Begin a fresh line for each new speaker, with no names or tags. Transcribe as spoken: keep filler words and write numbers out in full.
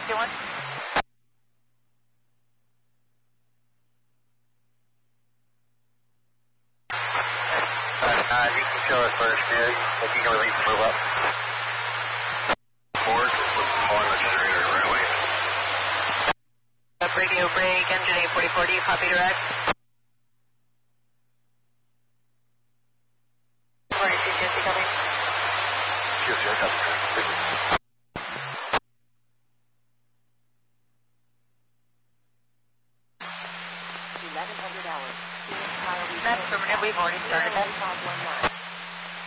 one.
Uh, you can show us first, dude. If you can release and move up. Forward, on the generator right away.
Up radio break, engine eight forty-four, do you copy direct? forty-two, Q C copy.
Q C, copy.
eleven hundred hours.
That's permanent, we've already started that.